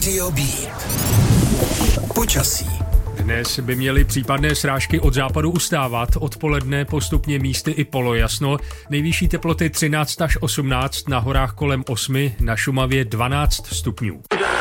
Radio Beat. Počasí. Dnes by měly případné srážky od západu ustávat, odpoledne postupně místy i polojasno, nejvyšší teploty 13 až 18, na horách kolem 8, na Šumavě 12 stupňů.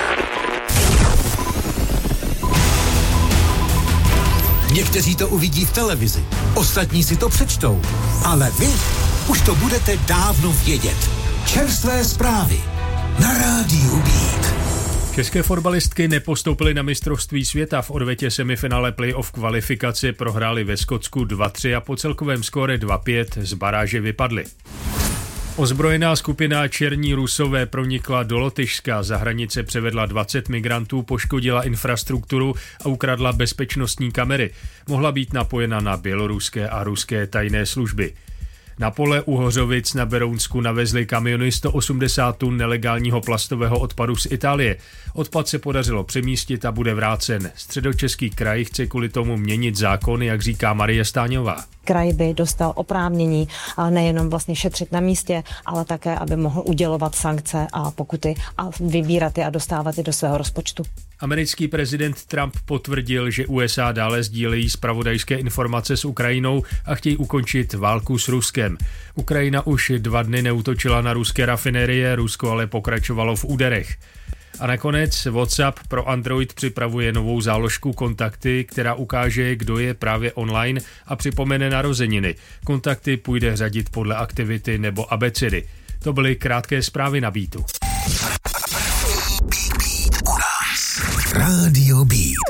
Někteří to uvidí v televizi, ostatní si to přečtou, ale vy už to budete dávno vědět. Čerstvé zprávy na Rádiu Beat. České fotbalistky nepostoupily na mistrovství světa. V odvetě semifinále playoff kvalifikaci prohrály ve Skotsku 2-3 a po celkovém skóre 2-5 z baráže vypadly. Ozbrojená skupina Černí Rusové pronikla do Lotyšska, za hranice převedla 20 migrantů, poškodila infrastrukturu a ukradla bezpečnostní kamery. Mohla být napojena na běloruské a ruské tajné služby. Na pole u Hořovic na Berounsku navezli kamiony 180 tun nelegálního plastového odpadu z Itálie. Odpad se podařilo přemístit a bude vrácen. Středočeský kraj chce kvůli tomu měnit zákon, jak říká Marie Stáňová. Kraj by dostal oprávnění nejenom vlastně šetřit na místě, ale také, aby mohl udělovat sankce a pokuty a vybírat je a dostávat je do svého rozpočtu. Americký prezident Trump potvrdil, že USA dále sdílejí zpravodajské informace s Ukrajinou a chtějí ukončit válku s Ruskem. Ukrajina už 2 dny neútočila na ruské rafinérie, Rusko ale pokračovalo v úderech. A nakonec WhatsApp pro Android připravuje novou záložku Kontakty, která ukáže, kdo je právě online a připomene narozeniny. Kontakty půjde řadit podle aktivity nebo abecedy. To byly krátké zprávy na Beatu. Radio Beat.